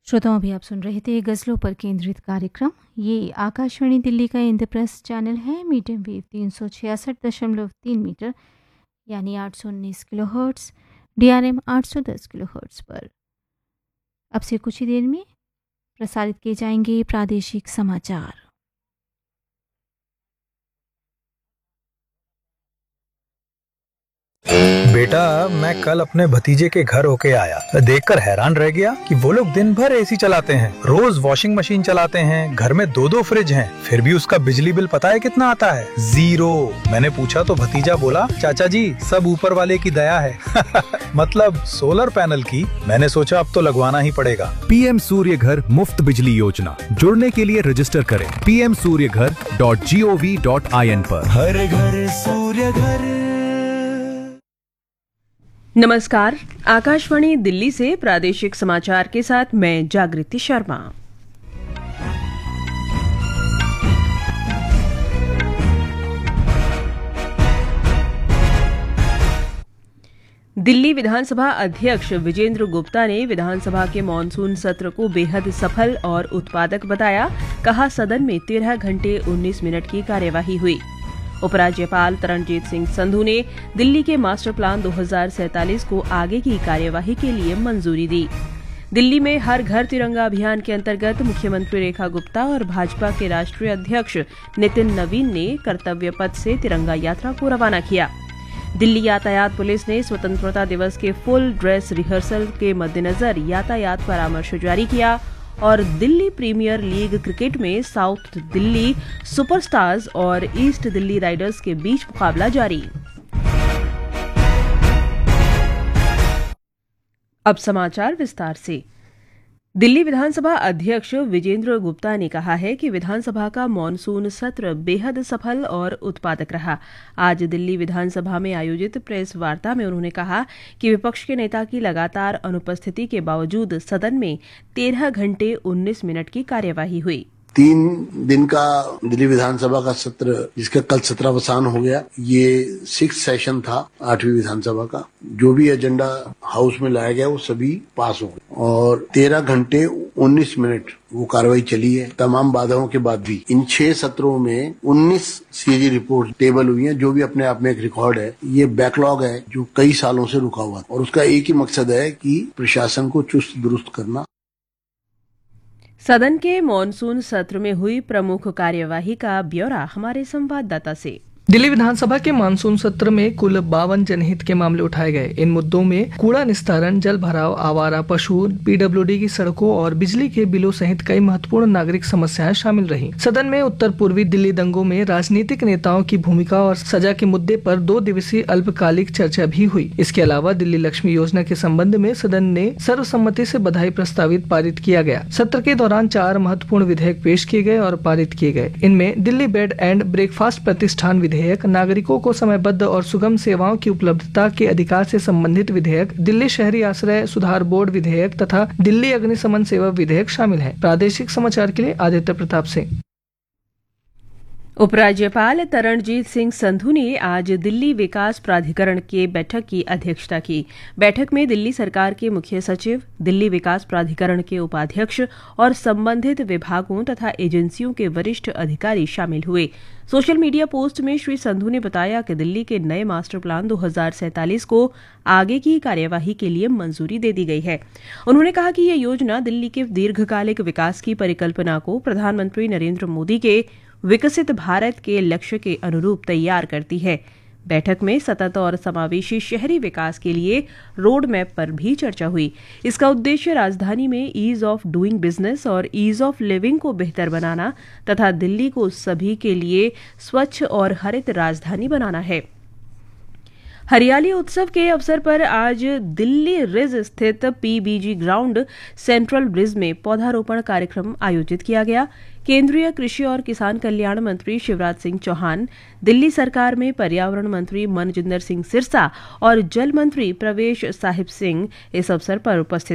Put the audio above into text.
श्रोताओं, अभी आप सुन रहे थे गज़लों पर केंद्रित कार्यक्रम। ये आकाशवाणी दिल्ली का इंद्रप्रस्थ चैनल है, मीडियम वेव 366.3 मीटर यानी 819 किलोहर्ट्ज़, DRM 810 किलोहर्ट्ज़ पर। अब से कुछ ही देर में प्रसारित किए जाएंगे प्रादेशिक समाचार। बेटा, मैं कल अपने भतीजे के घर होके आया, देखकर हैरान रह गया कि वो लोग दिन भर एसी चलाते हैं, रोज वॉशिंग मशीन चलाते हैं, घर में 2-2 फ्रिज हैं, फिर भी उसका बिजली बिल पता है कितना आता है? 0। मैंने पूछा तो भतीजा बोला, चाचा जी सब ऊपर वाले की दया है। मतलब सोलर पैनल की। मैंने सोचा अब तो लगवाना ही पड़ेगा। पीएम सूर्य घर मुफ्त बिजली योजना, जुड़ने के लिए रजिस्टर करें pmsuryaghar.gov.in पर। हर घर सूर्य घर। नमस्कार, आकाशवाणी दिल्ली से प्रादेशिक समाचार के साथ मैं जागृति शर्मा। दिल्ली विधानसभा अध्यक्ष विजेंद्र गुप्ता ने विधानसभा के मॉनसून सत्र को बेहद सफल और उत्पादक बताया। कहा, सदन में 13 घंटे 19 मिनट की कार्यवाही हुई। उपराज्यपाल तरणजीत सिंह संधू ने दिल्ली के मास्टर प्लान 2047 को आगे की कार्यवाही के लिए मंजूरी दी। दिल्ली में हर घर तिरंगा अभियान के अंतर्गत मुख्यमंत्री रेखा गुप्ता और भाजपा के राष्ट्रीय अध्यक्ष नितिन नवीन ने कर्तव्य पथ से तिरंगा यात्रा को रवाना किया। दिल्ली यातायात पुलिस ने स्वतंत्रता दिवस के फुल ड्रेस रिहर्सल के मद्देनजर यातायात परामर्श जारी किया और दिल्ली प्रीमियर लीग क्रिकेट में साउथ दिल्ली सुपरस्टार्स और ईस्ट दिल्ली राइडर्स के बीच मुकाबला जारी। अब समाचार विस्तार से। दिल्ली विधानसभा अध्यक्ष विजेंद्र गुप्ता ने कहा है कि विधानसभा का मॉनसून सत्र बेहद सफल और उत्पादक रहा। आज दिल्ली विधानसभा में आयोजित प्रेस वार्ता में उन्होंने कहा कि विपक्ष के नेता की लगातार अनुपस्थिति के बावजूद सदन में 13 घंटे 19 मिनट की कार्यवाही हुई। 3 दिन का दिल्ली विधानसभा का सत्र, जिसका कल 17वां हो गया, ये 6th सेशन था 8वीं विधानसभा का। जो भी एजेंडा हाउस में लाया गया वो सभी पास हो गए और 13 घंटे 19 मिनट वो कार्रवाई चली है। तमाम बाधाओं के बाद भी इन 6 सत्रों में 19 सीएजी रिपोर्ट टेबल हुई हैं, जो भी अपने आप में एक रिकॉर्ड है। ये बैकलॉग है जो कई सालों से रुका हुआ और उसका एक ही मकसद है कि प्रशासन को चुस्त दुरुस्त करना। सदन के मॉनसून सत्र में हुई प्रमुख कार्यवाही का ब्यौरा हमारे संवाददाता से। दिल्ली विधानसभा के मानसून सत्र में कुल 52 जनहित के मामले उठाए गए। इन मुद्दों में कूड़ा निस्तारण, जल भराव, आवारा पशु, पीडब्ल्यूडी की सड़कों और बिजली के बिलों सहित कई महत्वपूर्ण नागरिक समस्याएं शामिल रहीं। सदन में उत्तर पूर्वी दिल्ली दंगों में राजनीतिक नेताओं की भूमिका और सजा के मुद्दे पर 2 दिवसीय अल्पकालिक चर्चा भी हुई। इसके अलावा दिल्ली लक्ष्मी योजना के संबंध में सदन ने सर्वसम्मति से बधाई प्रस्तावित पारित किया गया। सत्र के दौरान 4 महत्वपूर्ण विधेयक पेश किए गए और पारित किए गए। इनमें दिल्ली बेड एंड ब्रेकफास्ट प्रतिष्ठान विधेयक, नागरिकों को समयबद्ध और सुगम सेवाओं की उपलब्धता के अधिकार से संबंधित विधेयक, दिल्ली शहरी आश्रय सुधार बोर्ड विधेयक तथा दिल्ली अग्निशमन सेवा विधेयक शामिल है। प्रादेशिक समाचार के लिए आदित्य प्रताप सिंह। उपराज्यपाल तरणजीत सिंह संधू ने आज दिल्ली विकास प्राधिकरण के बैठक की अध्यक्षता की। बैठक में दिल्ली सरकार के मुख्य सचिव, दिल्ली विकास प्राधिकरण के उपाध्यक्ष और संबंधित विभागों तथा एजेंसियों के वरिष्ठ अधिकारी शामिल हुए। सोशल मीडिया पोस्ट में श्री संधू ने बताया कि दिल्ली के नए मास्टर प्लान 2047 को आगे की कार्यवाही के लिए मंजूरी दे दी गई है। उन्होंने कहा कि यह योजना दिल्ली के दीर्घकालिक विकास की परिकल्पना को प्रधानमंत्री नरेंद्र मोदी के विकसित भारत के लक्ष्य के अनुरूप तैयार करती है। बैठक में सतत और समावेशी शहरी विकास के लिए रोड मैप पर भी चर्चा हुई। इसका उद्देश्य राजधानी में ईज ऑफ डूइंग बिजनेस और ईज ऑफ लिविंग को बेहतर बनाना तथा दिल्ली को सभी के लिए स्वच्छ और हरित राजधानी बनाना है। हरियाली उत्सव के अवसर पर आज दिल्ली रिज स्थित पीबीजी ग्राउंड सेंट्रल ब्रिज में पौधारोपण कार्यक्रम आयोजित किया गया। केंद्रीय कृषि और किसान कल्याण मंत्री शिवराज सिंह चौहान, दिल्ली सरकार में पर्यावरण मंत्री मनजिंदर सिंह सिरसा और जल मंत्री प्रवेश साहिब सिंह इस अवसर पर उपस्थित